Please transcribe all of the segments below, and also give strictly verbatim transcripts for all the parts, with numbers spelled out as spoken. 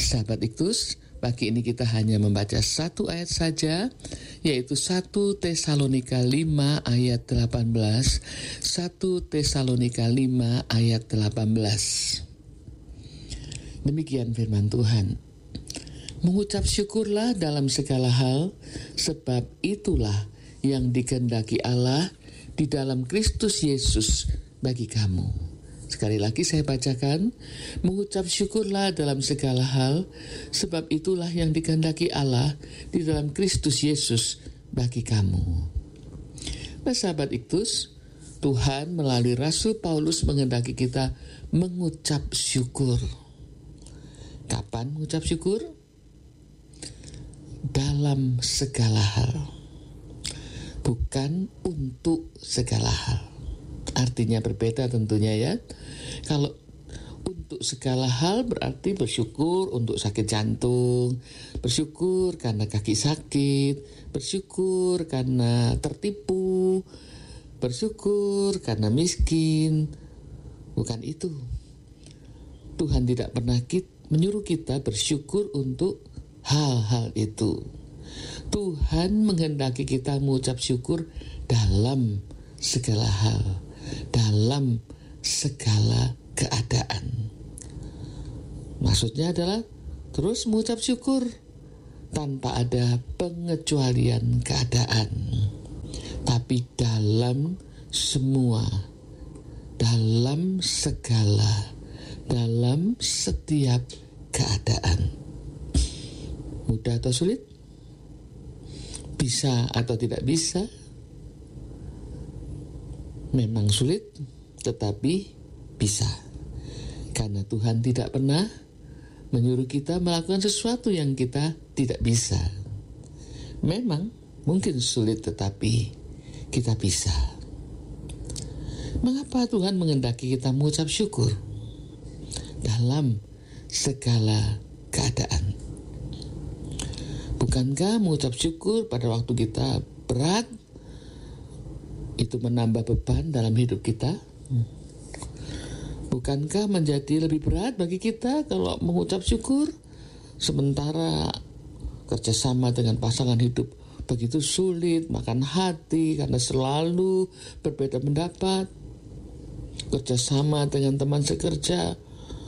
Sahabat Iktus, pagi ini kita hanya membaca satu ayat saja, yaitu satu Tesalonika lima ayat delapan belas. satu Tesalonika lima ayat delapan belas. Demikian firman Tuhan. Mengucap syukurlah dalam segala hal, sebab itulah yang dikehendaki Allah di dalam Kristus Yesus bagi kamu. Sekali lagi saya bacakan, mengucap syukurlah dalam segala hal, sebab itulah yang dikehendaki Allah di dalam Kristus Yesus bagi kamu. Nah, sahabat Iktus, Tuhan melalui Rasul Paulus menghendaki kita mengucap syukur. Kapan mengucap syukur? Dalam segala hal, bukan untuk segala hal. Artinya berbeda tentunya ya. Kalau untuk segala hal berarti bersyukur untuk sakit jantung, bersyukur karena kaki sakit, bersyukur karena tertipu, bersyukur karena miskin. Bukan itu. Tuhan tidak pernah menyuruh kita bersyukur untuk hal-hal itu. Tuhan menghendaki kita mengucap syukur dalam segala hal, dalam segala keadaan. Maksudnya adalah terus mengucap syukur tanpa ada pengecualian keadaan, tapi dalam semua, dalam segala, dalam setiap keadaan. Mudah atau sulit? Bisa atau tidak bisa? Memang sulit, tetapi bisa. Karena Tuhan tidak pernah menyuruh kita melakukan sesuatu yang kita tidak bisa. Memang mungkin sulit, tetapi kita bisa. Mengapa Tuhan menghendaki kita mengucap syukur dalam segala keadaan? Bukankah mengucap syukur pada waktu kita berat itu menambah beban dalam hidup kita? Bukankah menjadi lebih berat bagi kita kalau mengucap syukur, sementara kerjasama dengan pasangan hidup begitu sulit, makan hati karena selalu berbeda pendapat, kerjasama dengan teman sekerja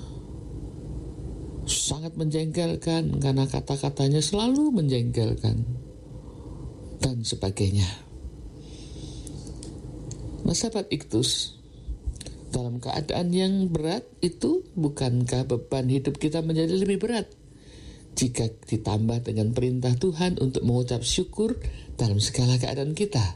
sangat menjengkelkan karena kata-katanya selalu menjengkelkan dan sebagainya. Nah, sahabat Iktus, dalam keadaan yang berat itu, bukankah beban hidup kita menjadi lebih berat jika ditambah dengan perintah Tuhan untuk mengucap syukur dalam segala keadaan kita?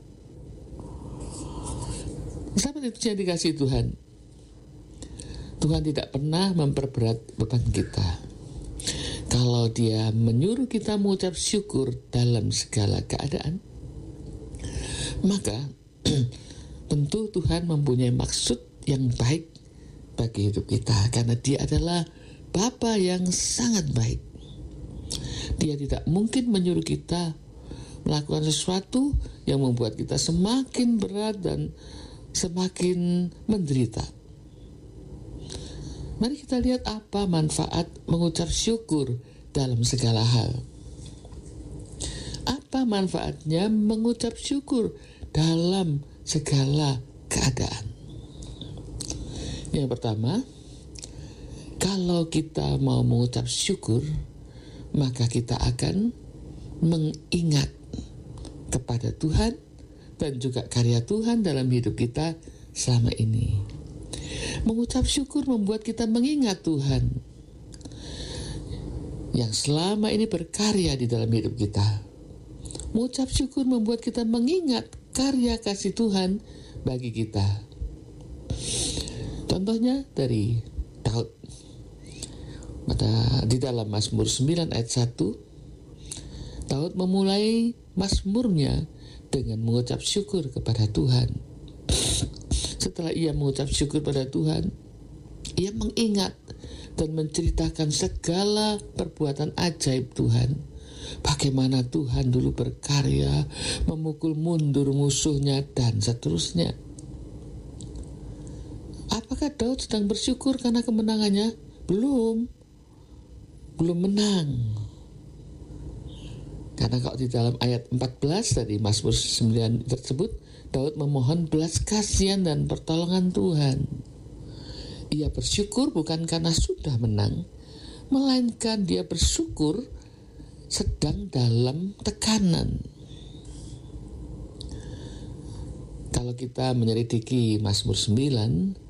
Sahabat Iktus yang dikasihi Tuhan, Tuhan tidak pernah memperberat beban kita. Kalau Dia menyuruh kita mengucap syukur dalam segala keadaan, maka tentu Tuhan mempunyai maksud yang baik bagi hidup kita, karena Dia adalah Bapa yang sangat baik. Dia tidak mungkin menyuruh kita melakukan sesuatu yang membuat kita semakin berat dan semakin menderita. Mari kita lihat apa manfaat mengucap syukur dalam segala hal. Apa manfaatnya mengucap syukur dalam segala keadaan? Yang pertama, kalau kita mau mengucap syukur, maka kita akan mengingat kepada Tuhan dan juga karya Tuhan dalam hidup kita selama ini. Mengucap syukur membuat kita mengingat Tuhan yang selama ini berkarya di dalam hidup kita. Mengucap syukur membuat kita mengingat karya kasih Tuhan bagi kita. Contohnya dari Daud. Pada di dalam Mazmur sembilan ayat satu, Daud memulai mazmurnya dengan mengucap syukur kepada Tuhan. Setelah ia mengucap syukur pada Tuhan, ia mengingat dan menceritakan segala perbuatan ajaib Tuhan. Bagaimana Tuhan dulu berkarya, memukul mundur musuhnya, dan seterusnya. Apakah Daud sedang bersyukur karena kemenangannya? Belum. belum menang. Karena kalau di dalam ayat empat belas dari Mazmur sembilan tersebut, Daud memohon belas kasihan dan pertolongan Tuhan. Ia bersyukur bukan karena sudah menang, melainkan dia bersyukur sedang dalam tekanan. Kalau kita menyelidiki Mazmur sembilan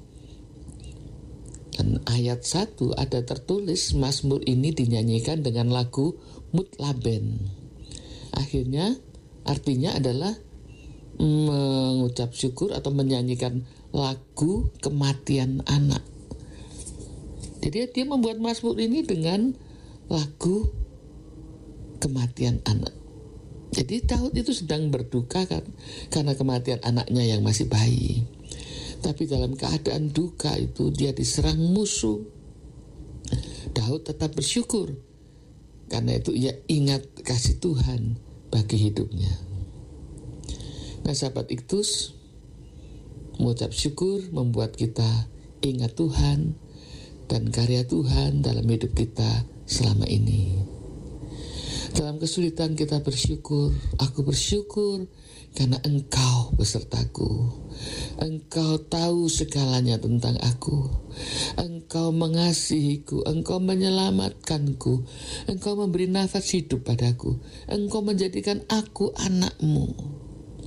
dan ayat satu, ada tertulis Mazmur ini dinyanyikan dengan lagu mutlaben. Akhirnya artinya adalah mengucap syukur atau menyanyikan lagu kematian anak. Jadi dia membuat Mazmur ini dengan lagu kematian anak. Jadi Daud itu sedang berduka kan, karena kematian anaknya yang masih bayi. Tapi dalam keadaan duka itu dia diserang musuh. Daud tetap bersyukur. Karena itu ia ingat kasih Tuhan bagi hidupnya. Nah sahabat Iktus, mengucap syukur membuat kita ingat Tuhan dan karya Tuhan dalam hidup kita selama ini. Dalam kesulitan kita bersyukur, aku bersyukur karena Engkau besertaku. Engkau tahu segalanya tentang aku. Engkau mengasihiku, Engkau menyelamatkanku, Engkau memberi nafas hidup padaku, Engkau menjadikan aku anak-Mu.